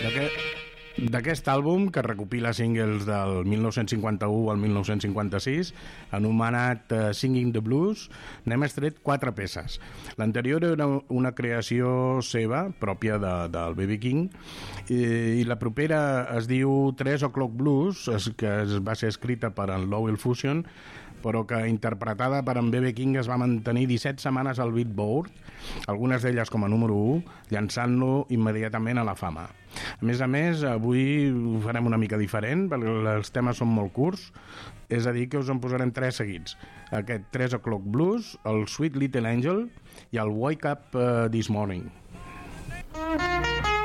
D'aquest àlbum, que recopila singles del 1951 al 1956, anomenat Singing the Blues, n'hem extret 4 peces. L'anterior era una creació seva, pròpia del B.B. King, i la propera es diu 3 O'Clock Blues, que va ser escrita per en Lowell Fusion, però que interpretada per en B.B. King es va mantenir 17 setmanes al Beatport, algunes d'elles com a número 1, llançant-lo immediatament a la fama. A més, avui ho farem una mica diferent, perquè els temes són molt curts, és a dir, que us en posarem 3 seguits. Aquest 3 O'Clock Blues, el Sweet Little Angel i el Wake Up This Morning.